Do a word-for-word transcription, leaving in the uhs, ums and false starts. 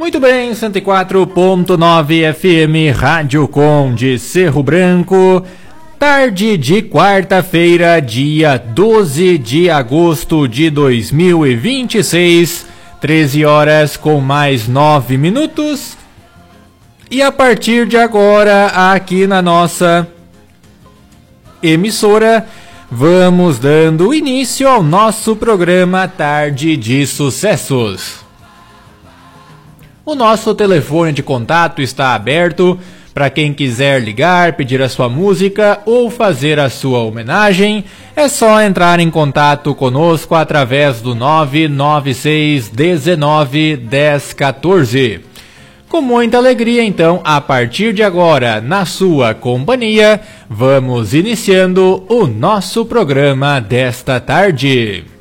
Muito bem, cento e quatro ponto nove F M, Rádio Com de Cerro Branco. Tarde de quarta-feira, dia doze de agosto de dois mil e vinte e seis, treze horas com mais nove minutos. E a partir de agora, aqui na nossa emissora, vamos dando início ao nosso programa Tarde de Sucessos. O nosso telefone de contato está aberto para quem quiser ligar, pedir a sua música ou fazer a sua homenagem. É só entrar em contato conosco através do nove nove seis um nove um zero um quatro. Com muita alegria, então, a partir de agora, na sua companhia, vamos iniciando o nosso programa desta tarde.